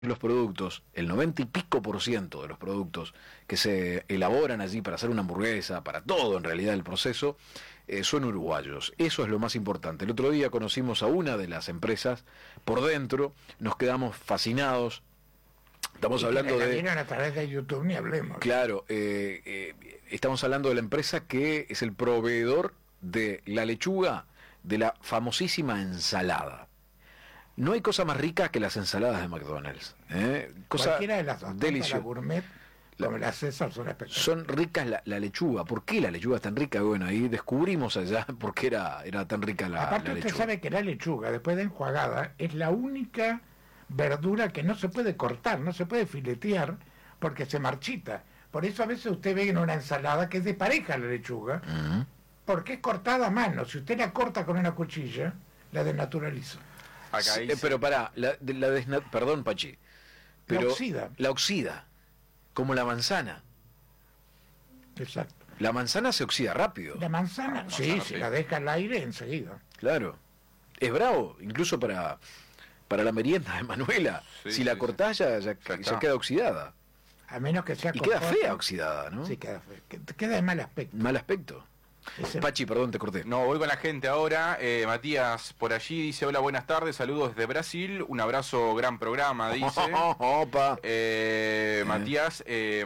los productos, el 90 y pico por ciento de los productos que se elaboran allí para hacer una hamburguesa, para todo en realidad el proceso, son uruguayos. Eso es lo más importante. El otro día conocimos a una de las empresas por dentro, nos quedamos fascinados. Estamos hablando de... a través de YouTube, ni hablemos. Claro, estamos hablando de la empresa que es el proveedor de la lechuga de la famosísima ensalada. No hay cosa más rica que las ensaladas de McDonald's. Cualquiera de las dos, deliciosa. La gourmet como la César son espectaculares. Son ricas la lechuga. ¿Por qué la lechuga es tan rica? Bueno, ahí descubrimos allá por qué era tan rica la Aparte la usted lechuga. sabe que la lechuga, después de enjuagada, es la única verdura que no se puede cortar, no se puede filetear, porque se marchita. Por eso a veces usted ve en una ensalada que es de pareja la lechuga, porque es cortada a mano. Si usted la corta con una cuchilla, la desnaturaliza. Acá sí, pero pará, perdón, Pachi. Pero la oxida, como la manzana. Exacto. La manzana se oxida rápido. La manzana, sí, si la deja al aire enseguida. Claro. Es bravo, incluso para la merienda de Manuela. Sí, si la cortás ya queda oxidada. A menos que sea... Y queda fea oxidada, ¿no? Sí, queda fea. Queda de mal aspecto. Mal aspecto. Pachi, perdón, te corté. No, voy con la gente ahora. Matías por allí dice: hola, buenas tardes, saludos desde Brasil. Un abrazo, gran programa, dice. Opa. Matías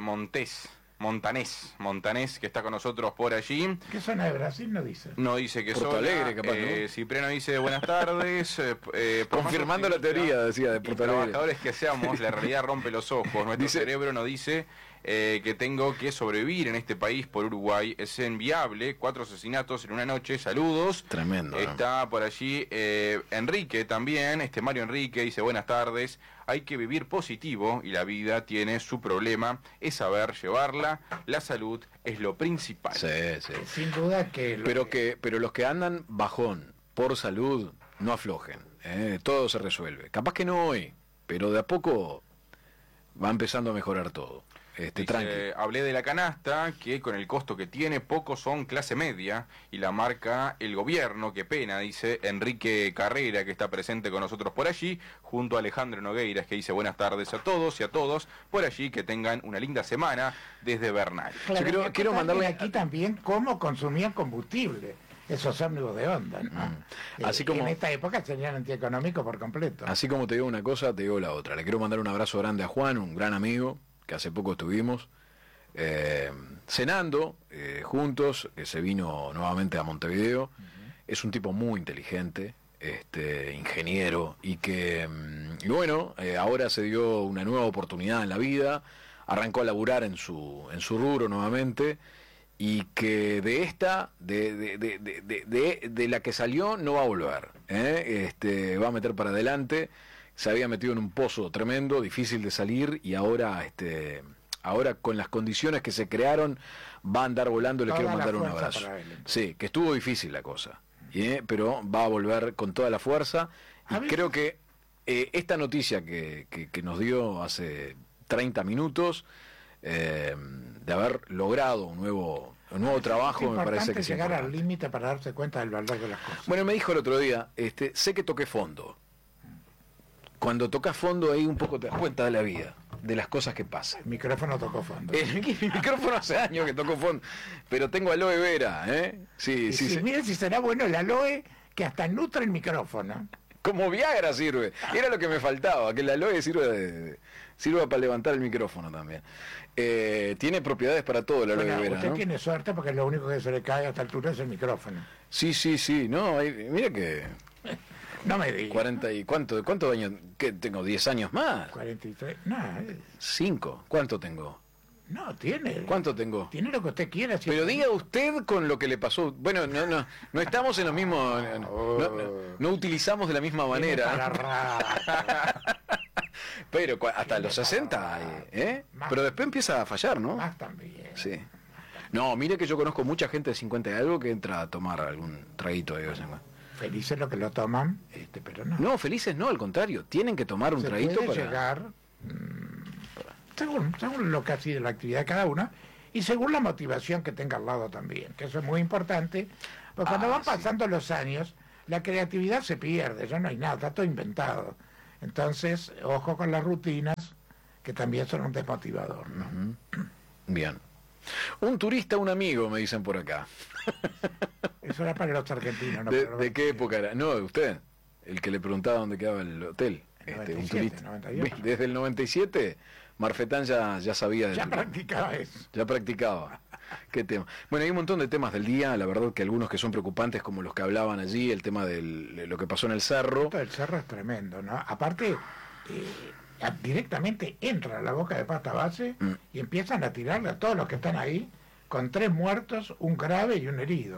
Montanés, que está con nosotros por allí. ¿Qué zona de Brasil no dice? No dice que Porto Alegre, capaz, ¿no? Cipriano dice: buenas tardes. Confirmando la teoría, decía, de Porto Alegre. Trabajadores que seamos, la realidad rompe los ojos. Nuestro cerebro nos dice que tengo que sobrevivir en este país por Uruguay. Es inviable. 4 asesinatos en una noche. Saludos. Tremendo. Está por allí Enrique también. Mario Enrique dice: buenas tardes. Hay que vivir positivo y la vida tiene su problema. Es saber llevarla. La salud es lo principal. Sí, sí. Sin duda que... Pero los que andan bajón por salud, no aflojen. Todo se resuelve. Capaz que no hoy, pero de a poco va empezando a mejorar todo. Hablé de la canasta, que con el costo que tiene, pocos son clase media, y la marca el gobierno, qué pena, dice Enrique Carrera, que está presente con nosotros por allí, junto a Alejandro Nogueiras, que dice: buenas tardes a todos y a todos por allí, que tengan una linda semana desde Bernal. Claro, yo quiero mandarle aquí también cómo consumían combustible esos ómnibus de onda, ¿no? Así como en esta época serían antieconómicos por completo. Así como te digo una cosa, te digo la otra. Le quiero mandar un abrazo grande a Juan, un gran amigo, que hace poco estuvimos cenando juntos, que se vino nuevamente a Montevideo. Es un tipo muy inteligente, ingeniero, y que bueno, ahora se dio una nueva oportunidad en la vida, arrancó a laburar en su rubro nuevamente, y que de la que salió no va a volver, va a meter para adelante. Se había metido en un pozo tremendo, difícil de salir, y ahora con las condiciones que se crearon va a andar volando. Le quiero mandar un abrazo. Sí, que estuvo difícil la cosa, pero va a volver con toda la fuerza, y creo que esta noticia que nos dio hace 30 minutos de haber logrado un nuevo trabajo, me parece que es llegar importante. Al límite para darse cuenta del valor de las cosas. Bueno, me dijo el otro día, sé que toqué fondo. Cuando tocas fondo ahí un poco te das cuenta de la vida, de las cosas que pasan. El micrófono tocó fondo. Mi micrófono hace años que tocó fondo, pero tengo aloe vera, Sí. Mire si será bueno el aloe, que hasta nutre el micrófono. Como Viagra sirve. Era lo que me faltaba, que el aloe sirva para levantar el micrófono también. Tiene propiedades para todo el aloe vera, usted ¿no? tiene suerte, porque lo único que se le cae a esta altura es el micrófono. Sí. No, mira que... No me diga. 40 y ¿cuántos años? ¿Qué tengo? ¿10 años más? 43. No, 5. ¿Cuánto tengo? No, tiene. ¿Cuánto tengo? Tiene lo que usted quiera. Pero diga usted con lo que le pasó. Bueno, no estamos en lo mismo. No utilizamos de la misma manera. Pero hasta los 60, Pero después empieza a fallar, ¿no? Más también. Sí. No, mire que yo conozco mucha gente de 50 y algo que entra a tomar algún traguito de vez en cuando. Felices los que lo toman, pero no. No, felices no, al contrario. Tienen que tomar un traguito puede para llegar, según lo que ha sido la actividad de cada uno, y según la motivación que tenga al lado también, que eso es muy importante, porque cuando van pasando los años, la creatividad se pierde, ya no hay nada, está todo inventado. Entonces, ojo con las rutinas, que también son un desmotivador, ¿no? Ujú. Bien. Un turista, un amigo, me dicen por acá. Eso era para los argentinos, ¿no? ¿De qué época era? No, de usted, el que le preguntaba dónde quedaba el hotel. El Un 97, turista. 98. Desde el 97, Marfetán ya sabía del Ya turismo. practicaba eso. Ya practicaba. Qué tema. Bueno, hay un montón de temas del día, la verdad que algunos que son preocupantes, como los que hablaban allí, el tema de lo que pasó en el cerro. Esto del cerro es tremendo, ¿no? Aparte, directamente entra a la boca de pasta base y empiezan a tirarle a todos los que están ahí, con 3 muertos, un grave y un herido.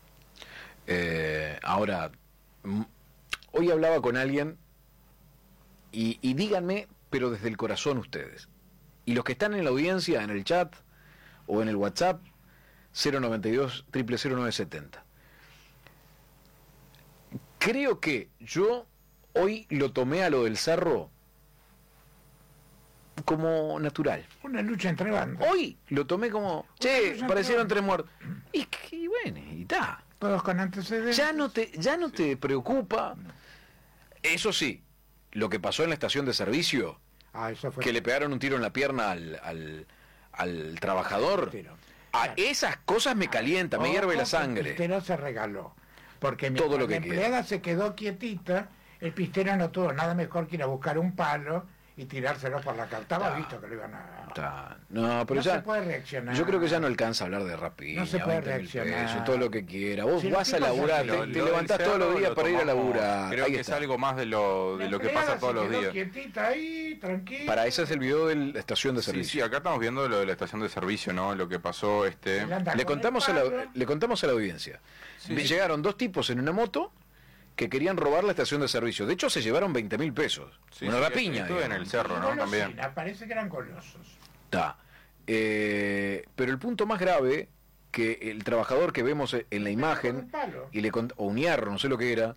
Ahora, hoy hablaba con alguien y díganme, pero desde el corazón ustedes. Y los que están en la audiencia, en el chat o en el WhatsApp, 092-000970. Creo que yo hoy lo tomé a lo del cerro como natural. Una lucha entre bandas. Hoy lo tomé como, che, parecieron 3 muertos. Y bueno, y está. Todos con antecedentes. Ya no te preocupa. Eso sí, lo que pasó en la estación de servicio, Eso fue. que le pegaron un tiro en la pierna al trabajador, a esas cosas me calienta, me hierve la El sangre. pistero se regaló. Porque Todo mientras lo que la empleada se quedó quietita, el pistero no tuvo nada mejor que ir a buscar un palo y tirárselo por la cara. Estaba visto que lo iban a... No, pero No ya se puede reaccionar. yo creo que ya no alcanza a hablar de rapiña, No se puede 20.000 reaccionar. pesos, todo lo que quiera. Vos Si los vas a tipos laburar, hacen te lo levantás todos los días para ir a laburar. Creo Ahí que está. es algo más de lo que pasa todos los días. Quietita ahí, tranquila. Para eso es el video de la estación de Sí, servicio. acá estamos viendo lo de la estación de servicio, ¿no? Lo que pasó, Le contamos a la audiencia. Sí. Llegaron 2 tipos en una moto que querían robar la estación de servicio. De hecho, se llevaron 20.000 pesos. Sí, Una sí, rapiña. estuve en digamos. el cerro, ¿no? También. Parece que eran golosos. Está. Pero el punto más grave, que el trabajador que vemos en la imagen, o un hierro, no sé lo que era,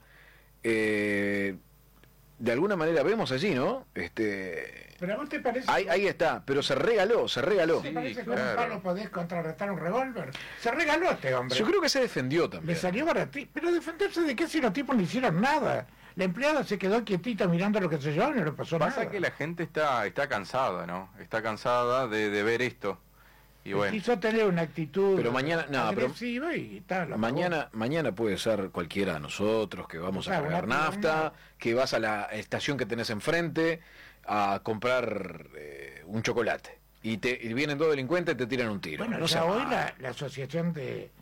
de alguna manera vemos allí, ¿no? Pero a vos te parece... Ahí está, pero se regaló. ¿Te parece que con claro. un palo podés contrarrestar un revólver? Se regaló este hombre. Yo creo que se defendió Le también. salió baratí. Pero defenderse de qué si los tipos no hicieron nada. La empleada se quedó quietita mirando lo que se llevó y no le pasó Pasa nada. que la gente está cansada, ¿no? Está cansada de ver esto. Y bueno, Quiso tener una actitud Pero mañana- no, pero- agresiva y tal. Mañana puede ser cualquiera de nosotros que vamos a Claro, cargar una- nafta, que vas a la estación que tenés enfrente a comprar un chocolate. Y vienen 2 delincuentes y te tiran un tiro. Bueno, no ya sea hoy malo. la asociación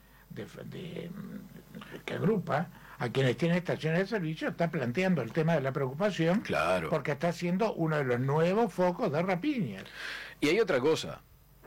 que agrupa a quienes tienen estaciones de servicio está planteando el tema de la preocupación. Claro. Porque está siendo uno de los nuevos focos de rapiñas. Y hay otra cosa.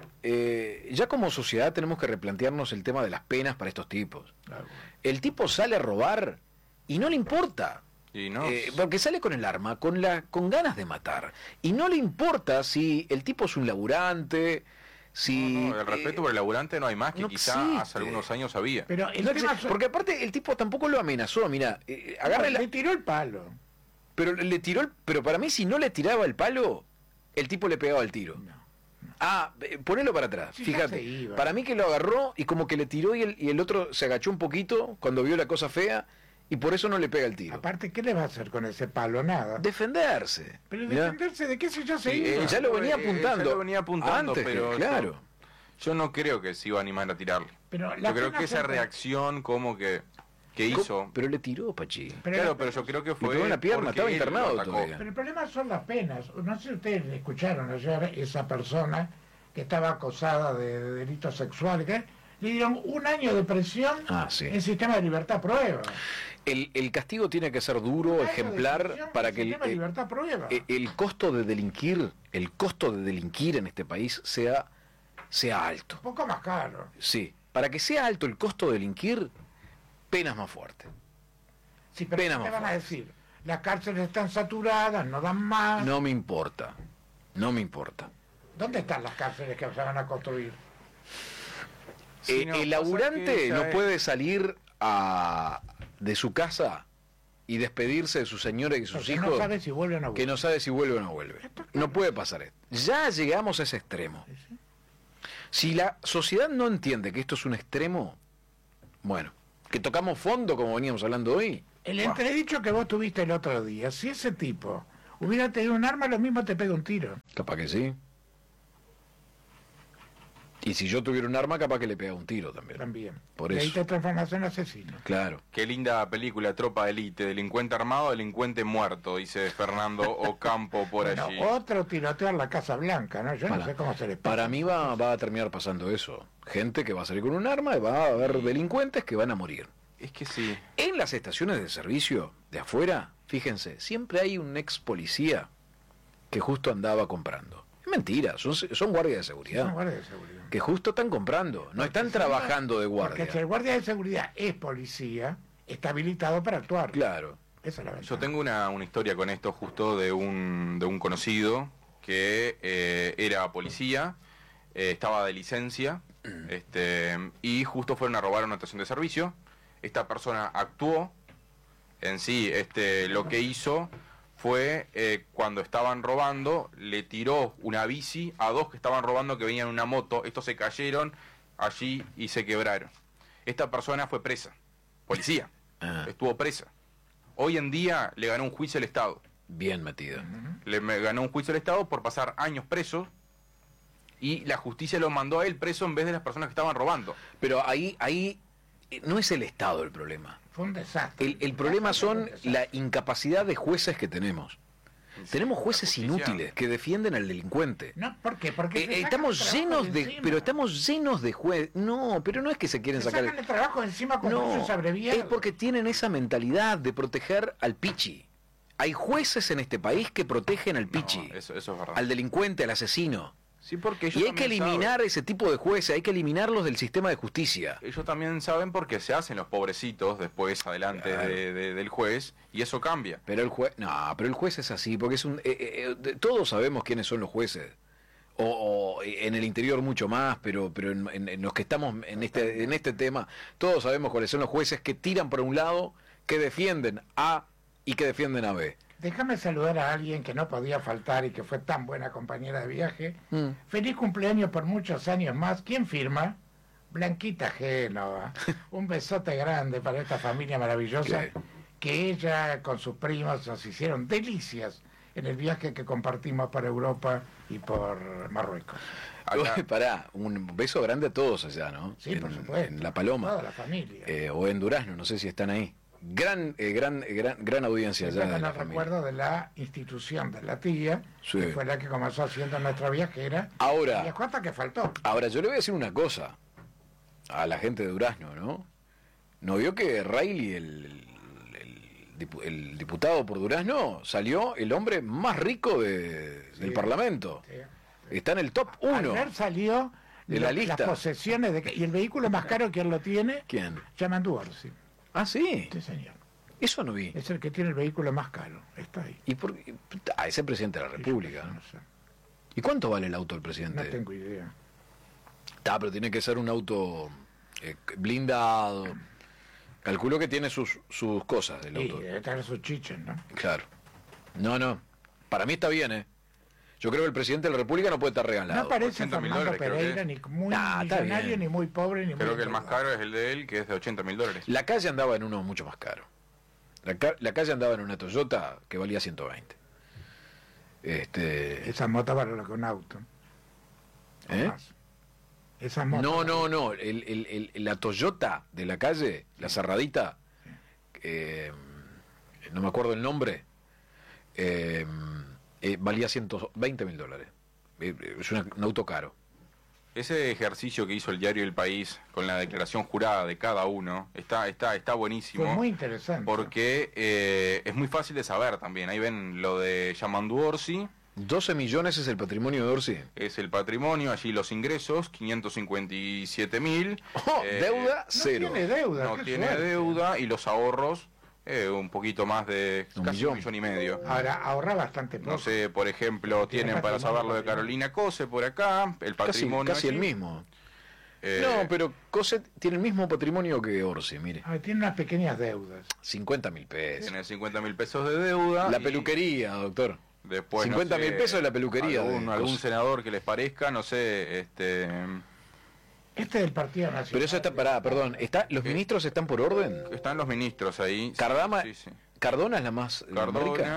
Ya como sociedad tenemos que replantearnos el tema de las penas para estos tipos. El tipo sale a robar y no le importa. y no, Porque sale con el arma, con ganas de matar. Y no le importa si el tipo es un laburante, si... el respeto por el laburante no hay más que no quizá existe. hace algunos años había. Pero el No tema existe, porque aparte el tipo tampoco lo amenazó, mira, agarra le tiró el palo. pero le tiró pero para mí si no le tiraba el palo, el tipo le pegaba el tiro. Ponelo para atrás, Sí, ya fíjate. se iba. Para mí que lo agarró y como que le tiró y el otro se agachó un poquito cuando vio la cosa fea y por eso no le pega el tiro. Aparte, ¿qué le va a hacer con ese palo? Nada. Defenderse. Pero Mirá. defenderse de qué si yo se Sí, iba. Ya lo venía Ya apuntando. lo venía apuntando, Antes, pero claro. yo no creo que se iba a animar a tirarle. Pero la Yo creo pena que esa siempre- reacción como que hizo... Pero le tiró, Pachi. Claro, la- pero yo creo que fue... pegó en la pierna, porque estaba él internado lo atacó. todavía. Pero el problema son las penas. No sé si ustedes escucharon ayer esa persona que estaba acosada de delitos sexuales. Que le dieron 1 año de prisión Sí. en sistema de libertad prueba. El castigo tiene que ser duro, 1 año de ejemplar, prisión para en que sistema de libertad prueba. el costo de delinquir en este país sea alto. Un poco más caro. Sí, para que sea alto el costo de delinquir, penas más fuertes. Sí, pero Pena ¿qué te más van a fuerte. decir? Las cárceles están saturadas, no dan más. No me importa, no me importa. ¿Dónde están las cárceles que se van a construir? Sí, no, El pasa laburante que ya no es- puede salir de su casa y despedirse de su señora y de sus Porque hijos no sabe si vuelve o no que vuelve. no sabe si vuelve o no vuelve. No puede pasar esto. Ya llegamos a ese extremo. Si la sociedad no entiende que esto es un extremo, bueno, que tocamos fondo como veníamos hablando hoy. El entredicho que vos tuviste el otro día, si ese tipo Hubiera tenido un arma, lo mismo te pega un tiro. Capaz que sí. Y si yo tuviera un arma, capaz que le pega un tiro también. También. Por y ahí eso. te transformas en asesino. Claro. Qué linda película, Tropa de Élite, delincuente armado, delincuente muerto, dice Fernando Ocampo por Bueno, allí. otro tiroteo en la Casa Blanca, ¿no? Yo no sé cómo se les pasa. Para mí va a terminar pasando eso. Gente que va a salir con un arma y va a haber delincuentes que van a morir. Es que sí. En las estaciones de servicio de afuera, fíjense, siempre hay un ex policía que justo andaba comprando. Es mentira, son guardias de seguridad. Son guardias de seguridad. Que justo están comprando, no están trabajando de Porque si guardia. el guardia de seguridad es policía, está habilitado para actuar. Claro. Esa es la verdad. Yo tengo una historia con esto justo de un conocido que era policía, estaba de licencia, y justo fueron a robar a una estación de servicio. Esta persona actuó en sí, lo que hizo fue cuando estaban robando, le tiró una bici a dos que estaban robando que venían en una moto, estos se cayeron allí y se quebraron. Esta persona fue presa, policía, estuvo presa. Hoy en día le ganó un juicio al Estado. Bien metida. Ganó un juicio al Estado por pasar años preso y la justicia lo mandó a él preso en vez de las personas que estaban robando. Pero ahí no es el Estado el problema. Fue un desastre. El problema son Un desastre. la incapacidad de jueces que tenemos. Tenemos jueces justicia. inútiles que defienden al delincuente. No, ¿por qué? Porque se sacan Estamos el trabajo llenos de, encima. pero estamos llenos de jueces. No, pero no es que se quieren Se sacar sacan el trabajo de encima con No, juicios abreviados. es porque tienen esa mentalidad de proteger al pichi. Hay jueces en este país que protegen al pichi, No, eso es verdad. al delincuente, al asesino. Sí, porque ellos Y hay que también eliminar saben. ese tipo de jueces, hay que eliminarlos del sistema de justicia. Ellos también saben porque se hacen los pobrecitos después, adelante Claro. del juez, y eso cambia. Pero el juez, no, pero el juez es así, porque es un, todos sabemos quiénes son los jueces. O en el interior mucho más, pero en los que estamos en este tema, todos sabemos cuáles son los jueces que tiran por un lado, que defienden A y que defienden a B. Déjame saludar a alguien que no podía faltar y que fue tan buena compañera de viaje. Mm. Feliz cumpleaños por muchos años más. ¿Quién firma? Blanquita Génova. Un besote grande para esta familia maravillosa Sí. que ella con sus primos nos hicieron delicias en el viaje que compartimos por Europa y por Marruecos. Acá- Pará, un beso grande a todos allá, ¿no? Sí, por supuesto. En La Paloma. Toda la familia. O en Durazno, no sé si están ahí. Gran audiencia allá Siempre de la nos familia. recuerdo de la institución de la tía, Sí. que fue la que comenzó haciendo nuestra viajera. Ahora- Y después hasta que faltó. Ahora, yo le voy a decir una cosa a la gente de Durazno, ¿no? ¿No vio que Reilly, el diputado por Durazno, salió el hombre más rico del Parlamento? Sí. Está en el top 1. Ayer salió de la las lista. posesiones de... Y el vehículo más caro, ¿quién lo tiene? ¿Quién? Yamandu Orsi. Ah, sí. Sí, señor. Eso no vi. Es el que tiene el vehículo más caro. Está ahí. ¿Y por qué? Ah, ese presidente de la República, No ¿no? sé. ¿Y cuánto vale el auto del No presidente? tengo idea. Pero tiene que ser un auto blindado. Calculo que tiene sus cosas el Y auto. debe tener sus chiches, ¿no? Claro. No. Para mí está bien, ¿eh? Yo creo que el presidente de la República no puede estar regalado. No parece 80.000 Fernando dólares, creo que Pereira es. ni muy Ah, está millonario, bien. ni muy pobre, ni Creo muy que el más endeudado. caro es el de él, que es de $80.000. La calle andaba en uno mucho más caro. La calle andaba en una Toyota que valía 120. Esa moto vale lo que un auto. O ¿Eh? más. Esa moto. No. La Toyota de la calle, la cerradita, no me acuerdo el nombre, valía $120.000. Es un auto caro. Ese ejercicio que hizo el diario El País con la declaración jurada de cada uno está buenísimo. Fue muy interesante. Porque es muy fácil de saber también. Ahí ven lo de Yamandu Orsi, 12 millones es el patrimonio de Orsi. es el patrimonio, allí los ingresos, 557.000. Deuda, no cero. tiene deuda. No qué tiene suerte. deuda y los ahorros, un poquito más de Un casi millón. 1,5 millones. Ahora, ahorra bastante poco. No sé, por ejemplo, Tiene tienen para patrimonio, saber lo de Carolina Cose por acá, el patrimonio. Casi el allí. mismo. Eh, No, pero Cosset tiene el mismo patrimonio que Orsi, mire. Ah, tiene unas pequeñas deudas. 50.000 pesos. Tiene 50.000 pesos de deuda. La y peluquería, doctor. Después, 50.000 pesos de la peluquería de Algún Cose. senador que les parezca, no sé, Este es del Partido Nacional. Pero eso está, perdón, ¿los ministros están por orden? están los ministros ahí. Cardama, Sí, sí. Cardona es la más rica. Cardona,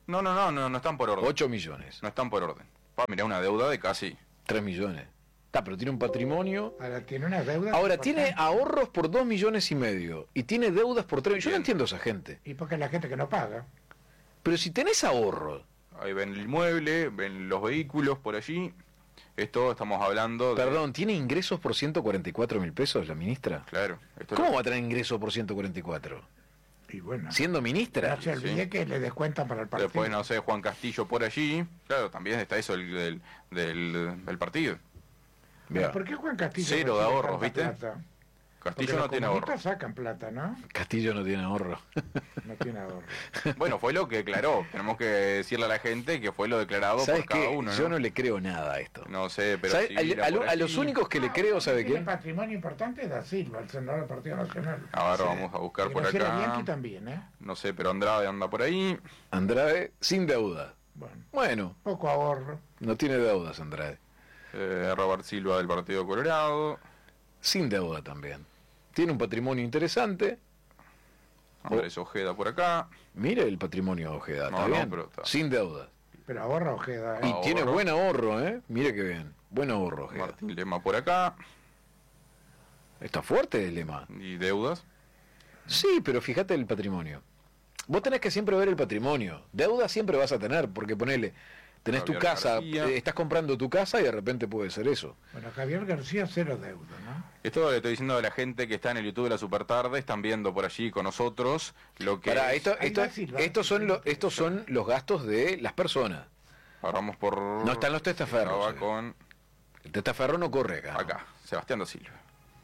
No están por orden. 8 millones. No están por orden. Mirá, una deuda de casi 3 millones. Está, pero tiene un patrimonio. Ahora tiene una deuda. Ahora tiene ahorros por 2 millones y medio. Y tiene deudas por 3 millones. Yo no entiendo a esa gente. Y porque es la gente que no paga. Pero si tenés ahorros. Ahí ven el inmueble, ven los vehículos por allí. Esto estamos hablando de... Perdón, ¿tiene ingresos por 144 mil pesos la ministra? Claro. ¿Cómo va a tener ingresos por 144? Y bueno. Siendo ministra. No se olvide que le descuentan para el partido. Después, no sé, Juan Castillo por allí. Claro, también está eso del partido. Mirá, ¿Por qué Juan Castillo? Cero de recibe ahorros, tanta ¿viste? plata? Castillo Porque no tiene los ahorro. comunistas sacan plata, ¿no? Castillo no tiene ahorro. No tiene ahorro. Bueno, fue lo que declaró. Tenemos que decirle a la gente que fue lo declarado por ¿Sabes cada qué? uno. Yo no le creo nada a esto. No sé, pero ¿Sabes? sí, A los únicos que le creo, ¿sabe Tiene quién? patrimonio importante es Da Silva, el senador del Partido Nacional. Ahora Sí. vamos a buscar Y por Graciela acá. Bianchi también, ¿eh? No sé, pero Andrade anda por ahí. Andrade sin deuda. Bueno, Bueno, poco ahorro. no tiene deudas Andrade. Robert Silva del Partido Colorado. Sin deuda también. Tiene un patrimonio interesante. Andrés Ojeda por acá. Mire el patrimonio de Ojeda, No, ¿está no, bien? pero está. Sin deudas. Pero ahorra Ojeda, Y ¿eh? Ahorro. tiene buen ahorro, ¿eh? Mire qué bien. Buen ahorro, Ojeda. Martín Lema por acá. Está fuerte el lema. Y deudas. Sí, pero fíjate el patrimonio. Vos tenés que siempre ver el patrimonio. Deuda siempre vas a tener, porque ponele, tenés tu Javier casa, García. estás comprando tu casa y de repente puede ser eso. Bueno, Javier García, cero deuda, ¿no? Esto le estoy diciendo a la gente que está en el YouTube de la Supertarde, están viendo por allí con nosotros lo que Pará, es- Ahí va Silva. estos son los gastos de las personas. Ahora vamos por... No están los testaferros, Estaba eh. con... El testaferro no corre acá. ¿no? Acá, Sebastián da Silva.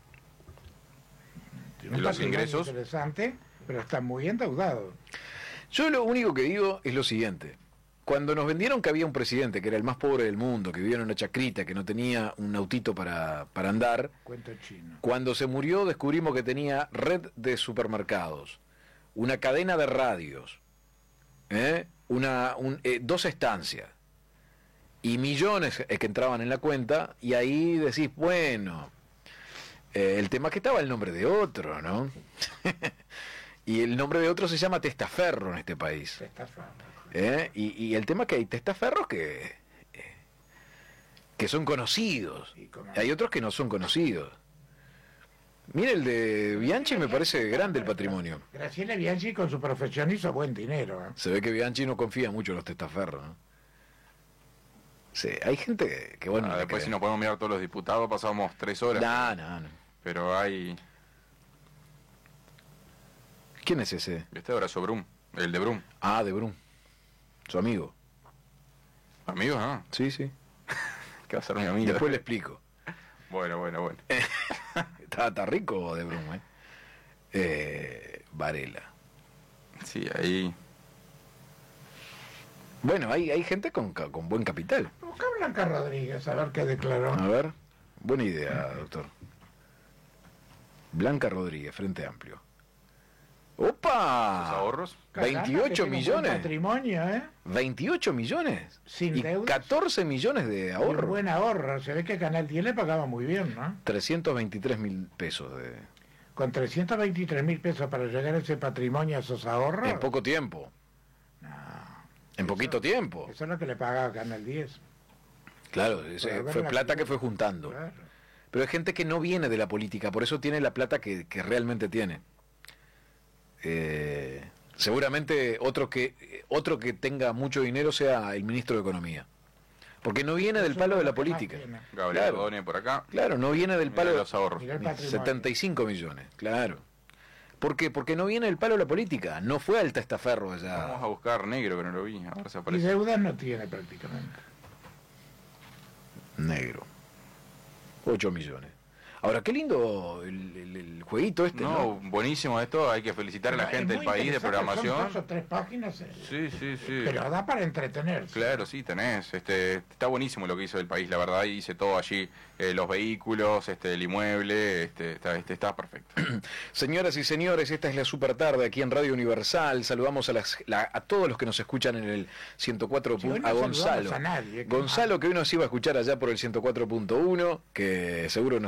Tiene ¿Y un los patrimonio ingresos? interesante, pero está muy endeudado. Yo lo único que digo es lo siguiente. Cuando nos vendieron que había un presidente que era el más pobre del mundo, que vivía en una chacrita, que no tenía un autito para andar, Cuento chino. cuando se murió descubrimos que tenía red de supermercados, una cadena de radios, dos estancias y millones que entraban en la cuenta, y ahí decís, bueno, el tema es que estaba el nombre de otro, ¿no? Y el nombre de otro se llama testaferro en este país. Y el tema es que hay testaferros que son conocidos. Y como- Hay otros que no son conocidos. Mire, el de Bianchi me parece grande el patrimonio. Graciela Bianchi con su profesión hizo buen dinero, ¿eh? Se ve que Bianchi no confía mucho en los testaferros, ¿no? Sí, hay gente que bueno... le Después cree. si nos podemos mirar todos los diputados pasamos 3 horas. No. Pero hay... ¿Quién es ese? Este Horacio Brum, el de Brum. Ah, de Brum. Su amigo. Amigos, ¿no? Sí, sí. Que va a ser mi amigo. Después le explico. Bueno. Está rico de Brum, Varela. Sí, ahí... Bueno, hay gente con buen capital. Busca a Blanca Rodríguez a ver qué declaró. A ver, buena idea, doctor. Blanca Rodríguez, Frente Amplio. ¿Los ¡Opa! ahorros? Caramba, 28 que tiene un buen millones. patrimonio, ¿eh? 28 millones. Sin y deudas. 14 millones de Un ahorro. buen ahorro. Se ve que Canal 10 le pagaba muy bien, ¿no? 323 mil pesos de, Con 323.000 pesos para llegar a ese patrimonio, a esos ahorros. en poco tiempo. En poquito tiempo. Eso es lo que le pagaba Canal 10. Claro, Para ver fue la plata que figura. fue juntando. Claro. Pero hay gente que no viene de la política, por eso tiene la plata que realmente tiene. Seguramente otro que tenga mucho dinero sea el ministro de Economía. Porque no viene del Eso palo es de la lo que más política. tiene. Gabriel Claro. Odone por acá. Claro, no viene del Mirá palo de los ahorros. Mirá el patrimonio. 75 millones, claro. ¿Por qué? Porque no viene del palo de la política. No fue al testaferro Vamos allá. a buscar negro que no lo vi. A ver si Y aparece. deudas no tiene prácticamente. Negro. 8 millones. Ahora, qué lindo el jueguito este, No, ¿no? buenísimo esto. Hay que felicitar a la Es gente del muy país de interesante, son programación. 2 o 3 páginas. Sí. Pero da para entretenerse. Claro, sí, tenés. Está buenísimo lo que hizo el país, la verdad. Hice todo allí. Los vehículos, el inmueble. Está perfecto. Señoras y señores, esta es la super tarde aquí en Radio Universal. Saludamos a todos los que nos escuchan en el 104. Sí, hoy no A saludamos Gonzalo. a nadie, qué Gonzalo, que hoy nos iba a escuchar allá por el 104.1, que seguro nos está escuchando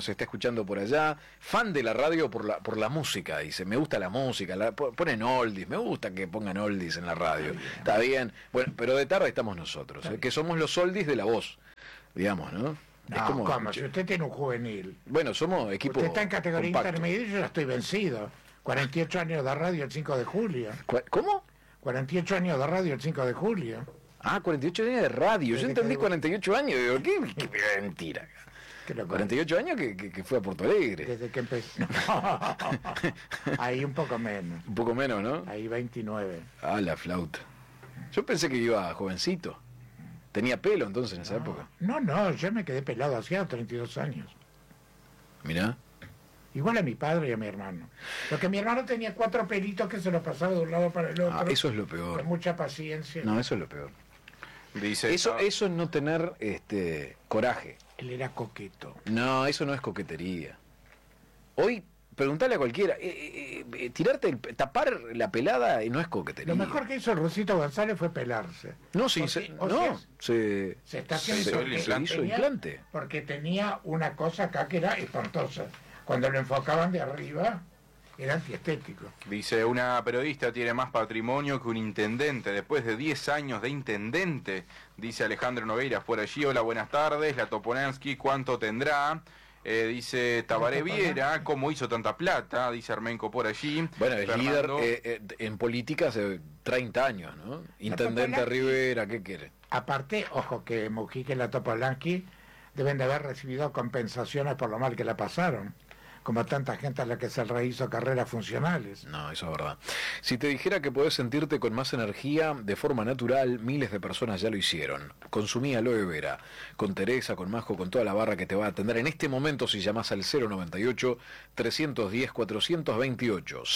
escuchando por allá. Fan de la radio por la música, dice. Me gusta la música, ponen oldies, me gusta que pongan oldies en la radio. Está bien. Bueno, pero de tarde estamos nosotros, que somos los oldies de la voz, digamos, ¿no? No, Es como, ¿cómo? Si usted tiene un juvenil. bueno, somos equipo Usted está en categoría compacto. intermedia y yo ya estoy vencido. 48 años de radio el 5 de julio. ¿Cómo? 48 años de radio el 5 de julio. Ah, 48 años de radio. Yo Desde entendí que- 48 años. Digo, qué mentira. Que lo- 48 años que fue a Porto Alegre. Desde que empecé. Ahí un poco menos. Un poco menos, ¿no? Ahí 29. Ah, la flauta. Yo pensé que iba jovencito. Tenía pelo entonces en esa época. No, yo me quedé pelado hacía 32 años. Mirá. Igual a mi padre y a mi hermano. Porque mi hermano tenía 4 pelitos que se los pasaba de un lado para el otro. Ah, eso es lo Con peor. mucha paciencia. No, eso es lo peor. Dice, Eso es no tener coraje. Él era coqueto. No, eso no es coquetería. Hoy, preguntale a cualquiera, tapar la pelada no es coquetería. Lo mejor que hizo el Rusito González fue pelarse. No, sí, O se, sea, o no, sea, se, Se está Se haciendo hizo el porque implante. hizo implante. Porque tenía una cosa acá que era espantosa. Cuando lo enfocaban de arriba, era antiestético. Dice, una periodista tiene más patrimonio que un intendente. Después de 10 años de intendente, dice Alejandro Nogueiras por allí. Hola, buenas tardes. La Toponansky, ¿cuánto tendrá? Dice Tabaré Viera, ¿cómo hizo tanta plata? Dice Armenco por allí. Bueno, es Fernando, líder en política hace 30 años, ¿no? Intendente Topolansky- Rivera, ¿qué quiere? Aparte, ojo que Mujica y la Topolansky deben de haber recibido compensaciones por lo mal que la pasaron. Como tanta gente a la que se rehizo carreras funcionales. No, eso es verdad. Si te dijera que podés sentirte con más energía de forma natural, miles de personas ya lo hicieron. Consumí aloe vera, con Teresa, con Majo, con toda la barra que te va a atender en este momento si llamás al 098-310-428,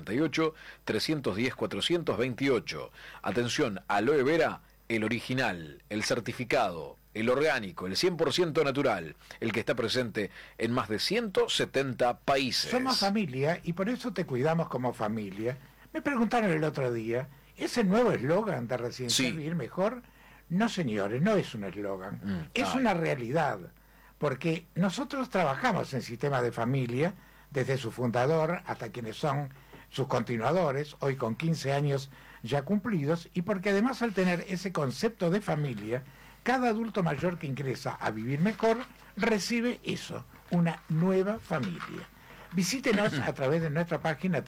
098-310-428. Atención, aloe vera, el original, el certificado, el orgánico, el 100% natural, el que está presente en más de 170 países. Somos familia y por eso te cuidamos como familia. Me preguntaron el otro día, ¿es el nuevo eslogan de Residencial Sí. Vivir Mejor? No, señores, no es un eslogan. Es ay. una realidad. Porque nosotros trabajamos en sistema de familia, desde su fundador hasta quienes son sus continuadores, hoy con 15 años ya cumplidos, y porque además al tener ese concepto de familia, cada adulto mayor que ingresa a Vivir Mejor recibe eso, una nueva familia. Visítenos a través de nuestra página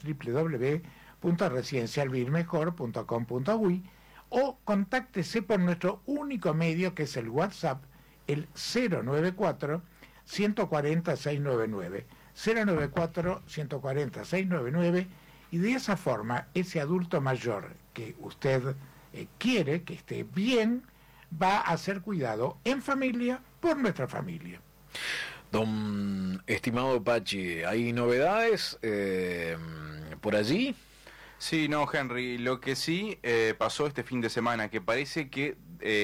www.residencialvivirmejor.com.uy o contáctese por nuestro único medio que es el WhatsApp, el 094 140 699. 094 140 699, y de esa forma ese adulto mayor que usted quiere que esté bien va a ser cuidado en familia por nuestra familia. Don estimado Pachi, ¿hay novedades por allí? Sí, no, Henry, lo que sí pasó este fin de semana, que parece que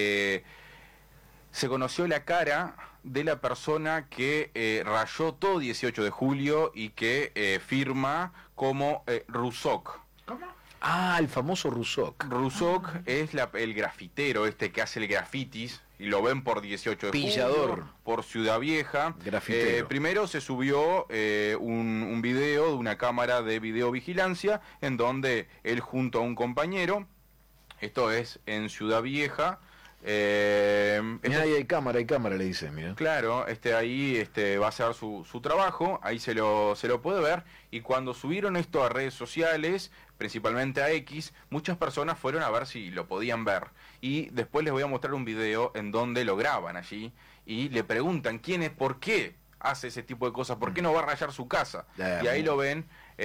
se conoció la cara de la persona que rayó todo 18 de julio y que firma como Rusoc. ¿Cómo? Ah, el famoso Rusoc. Rusoc es el grafitero este que hace el grafitis, y lo ven por 18 de Pillador. julio, por Ciudad Vieja. Grafitero. Primero se subió un video de una cámara de videovigilancia en donde él junto a un compañero, esto es en Ciudad Vieja, Mirá, ahí hay cámara, le dice, mira. claro, ahí va a hacer su trabajo, ahí se lo puede ver, y cuando subieron esto a redes sociales, principalmente a X, muchas personas fueron a ver si lo podían ver, y después les voy a mostrar un video en donde lo graban allí, y le preguntan quién es, por qué hace ese tipo de cosas, por qué no va a rayar su casa, y ahí lo ven,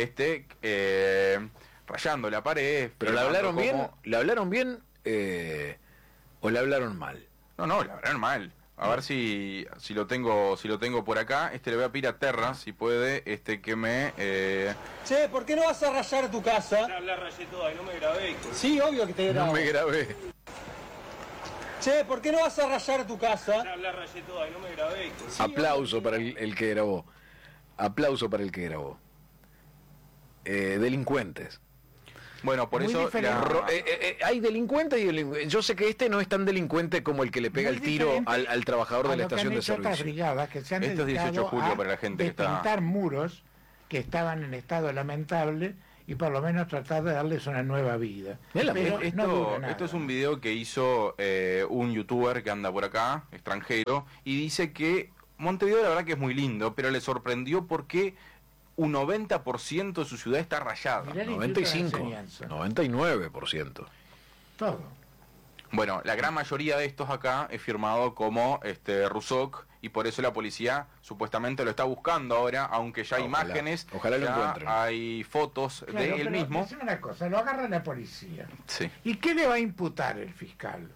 rayando la pared. ¿Pero le hablaron bien? como- ¿Le hablaron bien o le hablaron mal? No, la verdad mal. A ver si lo tengo por acá. Le voy a pedir a Terra, si puede, que me... Che, ¿por qué no vas a rayar tu casa? Ya la rayé toda y no me grabé. Sí, obvio que te grabo. No me grabé. Che, ¿por qué no vas a rayar tu casa? Ya la rayé toda y no me grabé. Aplauso para el que grabó. Aplauso para el que grabó. Delincuentes. Bueno, por Muy eso diferente. Hay delincuentes y delincuentes. Yo sé que este no es tan delincuente como el que le pega Muy el tiro diferente al trabajador de a la lo que estación han de hecho otras servicio. brigadas que se han Esto es 18 de dedicado julio a para la gente que está- despintar muros que estaban en estado lamentable y por lo menos tratar de darles una nueva vida. Mira, Pero no dura nada. Esto es un video que hizo un youtuber que anda por acá, extranjero, y dice que Montevideo la verdad que es muy lindo, pero le sorprendió porque un 90% de su ciudad está rayada. Mirá el Instituto de 95, Enseñanza. 99%. Todo. Bueno, la gran mayoría de estos acá es firmado como Rusoc, y por eso la policía supuestamente lo está buscando ahora, aunque ya hay Ojalá, imágenes, ojalá lo ya encuentren. hay fotos Claro, de él pero mismo. decime una cosa, lo agarra la policía. Sí. ¿Y qué le va a imputar el fiscal?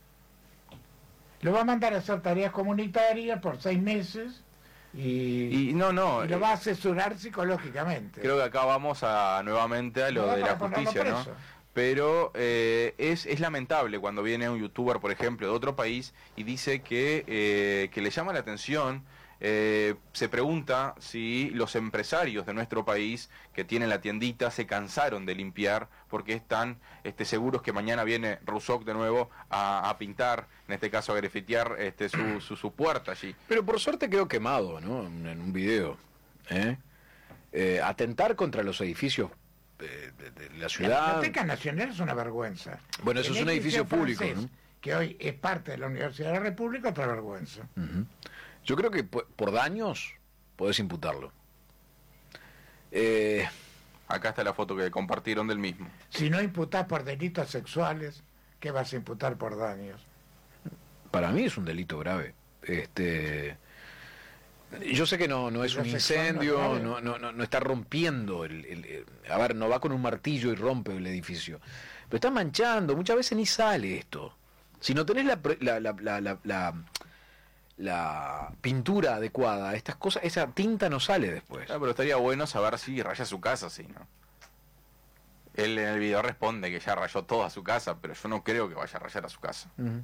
Lo va a mandar a hacer tareas comunitarias por 6 meses y Y no, lo va a asesorar psicológicamente. creo que acá vamos nuevamente a lo No, de la para ponerlo justicia, ¿no? preso. Pero es lamentable cuando viene un youtuber, por ejemplo, de otro país y dice que le llama la atención, se pregunta si los empresarios de nuestro país que tienen la tiendita se cansaron de limpiar porque están seguros que mañana viene Rusoc de nuevo a pintar, en este caso a grafitear su puerta allí. Pero por suerte quedó quemado, ¿no? En un video. Atentar contra los edificios de la La ciudad. Biblioteca Nacional es una vergüenza. Bueno, eso El es un edificio Liceo público, francés, ¿no? que hoy es parte de la Universidad de la República, otra vergüenza. Ujú. Yo creo que por daños podés imputarlo. Acá está la foto que compartieron del mismo. Si no imputás por delitos sexuales, ¿qué vas a imputar por daños? Para mí es un delito grave. Yo sé que no es Lo un sexual no incendio, es grave. no está rompiendo a ver, no va con un martillo y rompe el edificio, pero está manchando. Muchas veces ni sale esto. Si no tenés la pintura adecuada, estas cosas, esa tinta no sale después. Pero estaría bueno saber si raya su casa, sí, ¿no? Él en el video responde que ya rayó toda su casa, pero yo no creo que vaya a rayar a su casa. Ujú.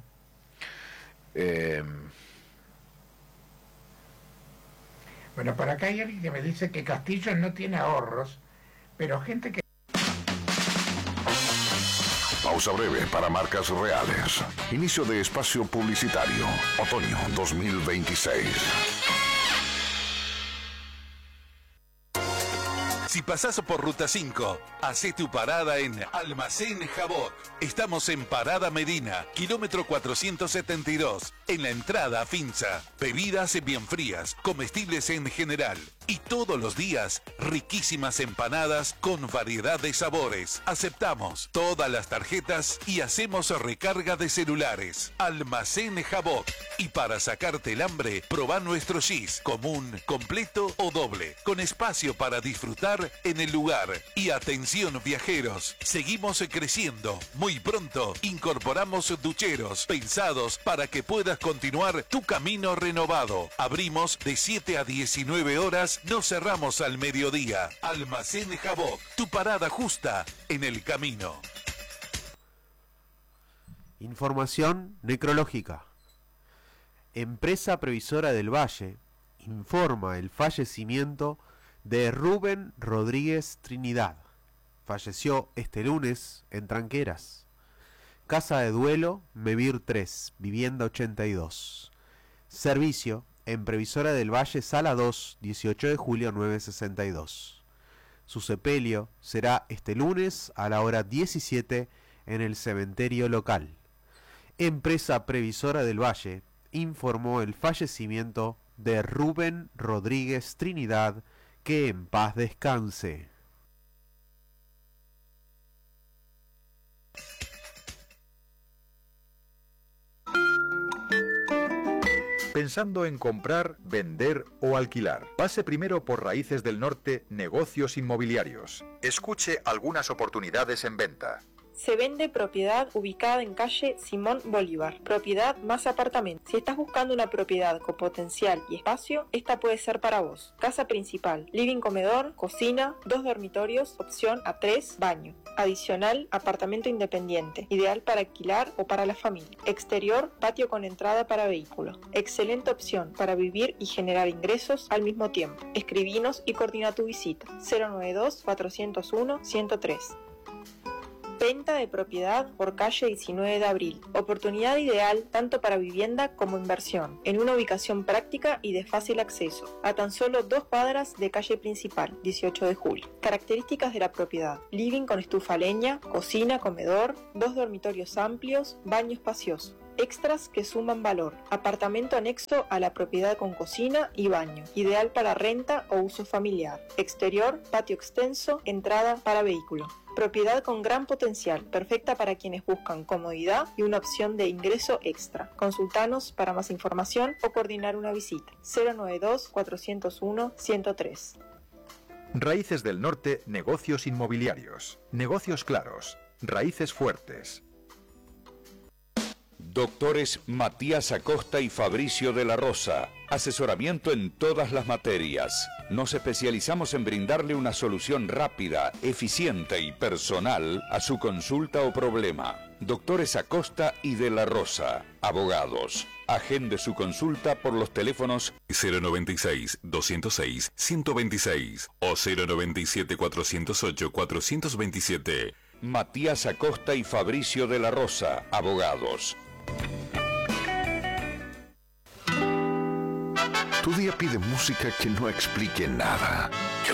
Bueno, por acá hay alguien que me dice que Castillo no tiene ahorros, pero gente que... Pausa breve para marcas reales. Inicio de espacio publicitario. Otoño 2026. Si pasás por Ruta 5, hacé tu parada en Almacén Jabot. Estamos en Parada Medina, kilómetro 472, en la entrada a Finza. Bebidas bien frías, comestibles en general. Y todos los días, riquísimas empanadas con variedad de sabores. Aceptamos todas las tarjetas y hacemos recarga de celulares. Almacén Jabot. Y para sacarte el hambre, probá nuestro gis, común, completo o doble, con espacio para disfrutar en el lugar. Y atención viajeros, seguimos creciendo. Muy pronto incorporamos ducheros pensados para que puedas continuar tu camino renovado. Abrimos de 7 a 19 horas, no cerramos al mediodía. Almacén Jabot, tu parada justa en el camino. Información necrológica. Empresa Previsora del Valle informa el fallecimiento de Rubén Rodríguez Trinidad. Falleció este lunes en Tranqueras. Casa de duelo, Mevir 3, vivienda 82. Servicio en Previsora del Valle, Sala 2, 18 de julio 962. Su sepelio será este lunes a la hora 17 en el cementerio local. Empresa Previsora del Valle informó el fallecimiento de Rubén Rodríguez Trinidad, que en paz descanse. Pensando en comprar, vender o alquilar. Pase primero por Raíces del Norte, Negocios Inmobiliarios. Escuche algunas oportunidades en venta. Se vende propiedad ubicada en calle Simón Bolívar, propiedad más apartamento. Si estás buscando una propiedad con potencial y espacio, esta puede ser para vos. Casa principal, living comedor, cocina, 2 dormitorios, opción a 3, baño. Adicional, apartamento independiente, ideal para alquilar o para la familia. Exterior, patio con entrada para vehículos. Excelente opción para vivir y generar ingresos al mismo tiempo. Escribinos y coordina tu visita. 092-401-103. Venta de propiedad por calle 19 de abril. Oportunidad ideal tanto para vivienda como inversión, en una ubicación práctica y de fácil acceso, a tan solo 2 cuadras de calle principal, 18 de julio. Características de la propiedad: living con estufa a leña, cocina, comedor, 2 dormitorios amplios, baño espacioso. Extras que suman valor: apartamento anexo a la propiedad con cocina y baño, ideal para renta o uso familiar. Exterior, patio extenso, entrada para vehículo. Propiedad con gran potencial, perfecta para quienes buscan comodidad y una opción de ingreso extra. Consultanos para más información o coordinar una visita. 092-401-103. Raíces del Norte, negocios inmobiliarios. Negocios claros. Raíces fuertes. Doctores Matías Acosta y Fabricio de la Rosa. Asesoramiento en todas las materias. Nos especializamos en brindarle una solución rápida, eficiente y personal a su consulta o problema. Doctores Acosta y de la Rosa. Abogados. Agende su consulta por los teléfonos 096-206-126 o 097-408-427. Matías Acosta y Fabricio de la Rosa. Abogados. Tu día pide música que no explique nada.